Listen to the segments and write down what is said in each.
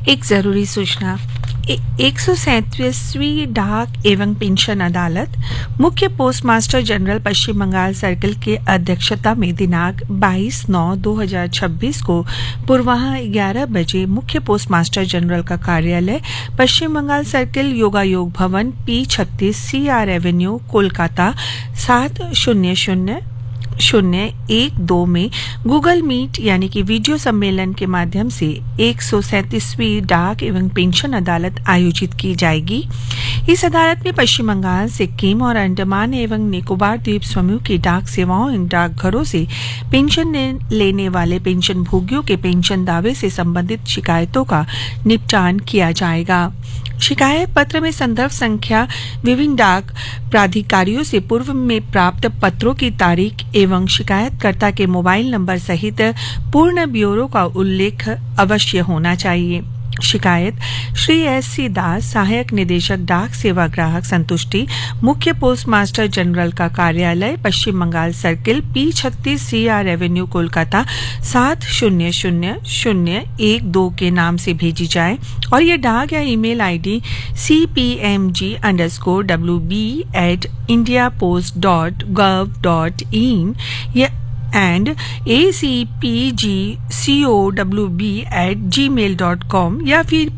एक जरूरी सूचना। 137वीं डाक एवं पेंशन अदालत मुख्य पोस्टमास्टर जनरल पश्चिम बंगाल सर्किल के अध्यक्षता में दिनांक 22/9/2026 को पूर्वाह 11 बजे मुख्य पोस्टमास्टर जनरल का कार्यालय पश्चिम बंगाल सर्किल योगायोग भवन P36 CR एवेन्यू कोलकाता 700012 में गूगल मीट यानी कि वीडियो सम्मेलन के माध्यम से 137वीं डाक एवं पेंशन अदालत आयोजित की जाएगी। इस अदालत में पश्चिम बंगाल, सिक्किम और अंडमान एवं निकोबार द्वीप समूह की डाक सेवाओं इन डाकघरों से पेंशन लेने वाले पेंशन भोगियों के पेंशन दावे से संबंधित शिकायतों का निपटान किया जाएगा। शिकायत पत्र में संदर्भ संख्या, विभिन्न डाक प्राधिकारियों से पूर्व में प्राप्त पत्रों की तारीख एवं शिकायतकर्ता के मोबाइल नंबर सहित पूर्ण ब्यौरे का उल्लेख अवश्य होना चाहिए। शिकायत श्री S.C. दास, सहायक निदेशक डाक सेवा ग्राहक संतुष्टि, मुख्य पोस्टमास्टर जनरल का कार्यालय पश्चिम Bengal circle P36 CR Avenue Kolkata 700012 के नाम से भेजी जाए और ये डाक या email ID cpmg_wb@indiapost.gov.in and acpgcowb@gmail.com या फिर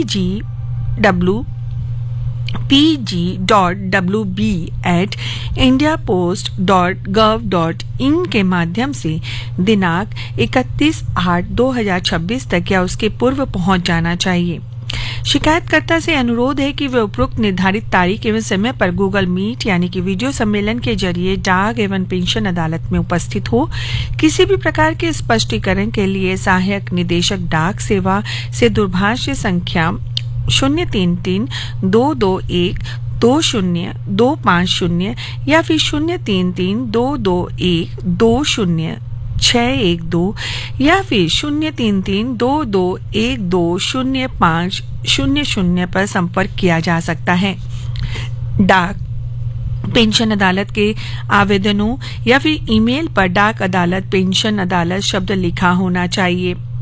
pg.wb@indiapost.gov.in के माध्यम से दिनांक 31/8/2026 तक या उसके पूर्व पहुंच जाना चाहिए। शिकायतकर्ता से अनुरोध है कि वे उपरोक्त निर्धारित तारीख एवं समय पर गूगल मीट यानी कि वीडियो सम्मेलन के जरिए डाक एवं पेंशन अदालत में उपस्थित हो। किसी भी प्रकार के स्पष्टीकरण के लिए सहायक निदेशक डाक सेवा से दूरभाष संख्या 033-221-20250 या फिर 033-221-20612 या फिर 033-221-20500 पर संपर्क किया जा सकता है। डाक पेंशन अदालत के आवेदनों या फिर ईमेल पर डाक अदालत पेंशन अदालत शब्द लिखा होना चाहिए।